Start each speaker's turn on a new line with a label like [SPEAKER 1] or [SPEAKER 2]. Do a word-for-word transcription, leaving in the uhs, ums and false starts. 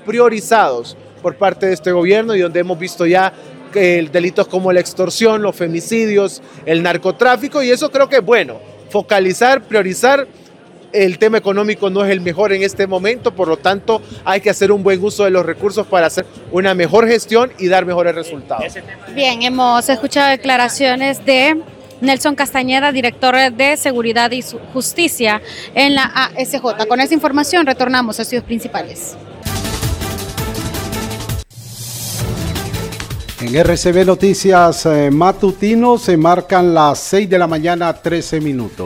[SPEAKER 1] priorizados por parte de este gobierno y donde hemos visto ya que delitos como la extorsión, los femicidios, el narcotráfico, y eso creo que es bueno, focalizar, priorizar. El tema económico no es el mejor en este momento, por lo tanto hay que hacer un buen uso de los recursos para hacer una mejor gestión y dar mejores resultados.
[SPEAKER 2] Bien, hemos escuchado declaraciones de Nelson Castañeda, director de Seguridad y Justicia en la A S J. Con esa información retornamos a Estudios Principales.
[SPEAKER 3] En R C B Noticias eh, Matutino se marcan las seis de la mañana, trece minutos.